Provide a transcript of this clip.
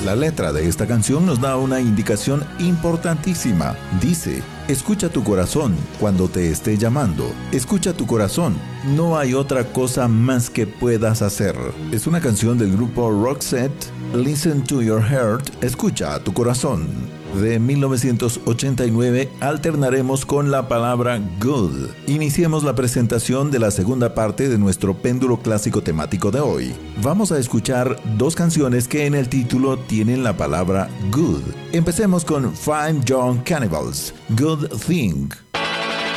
La letra de esta canción nos da una indicación importantísima. Dice: escucha tu corazón cuando te esté llamando. Escucha tu corazón. No hay otra cosa más que puedas hacer. Es una canción del grupo Roxette. Listen to your heart. Escucha a tu corazón. De 1989 alternaremos con la palabra good. Iniciemos la presentación de la segunda parte de nuestro péndulo clásico temático de hoy. Vamos a escuchar dos canciones que en el título tienen la palabra good. Empecemos con Fine Young Cannibals, Good Thing.